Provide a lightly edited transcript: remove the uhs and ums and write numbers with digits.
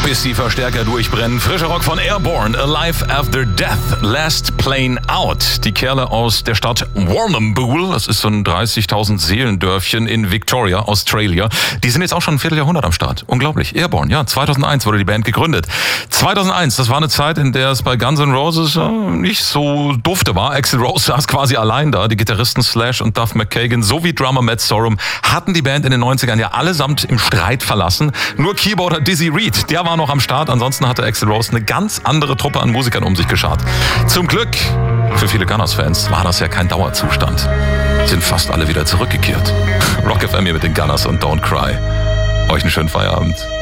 bis die Verstärker durchbrennen. Frischer Rock von Airborne, Alive After Death, Last Plane Out. Die Kerle aus der Stadt Warrnambool, das ist so ein 30.000 Seelendörfchen in Victoria, Australia. Die sind jetzt auch schon ein Vierteljahrhundert am Start. Unglaublich. Airborne, ja, 2001 wurde die Band gegründet. 2001, das war eine Zeit, in der es bei Guns N' Roses nicht so dufte war. Axl Rose saß quasi allein da. Die Gitarristen Slash und Duff McKagan sowie Drummer Matt Sorum hatten die Band in den 90ern ja allesamt im Streit verlassen. Nur Keyboarder Dizzy Reed, der war noch am Start. Ansonsten hatte Axl Rose eine ganz andere Truppe an Musikern um sich geschart. Zum Glück, für viele Gunners-Fans, war das ja kein Dauerzustand. Sind fast alle wieder zurückgekehrt. Rock FM hier mit den Gunners und Don't Cry. Euch einen schönen Feierabend.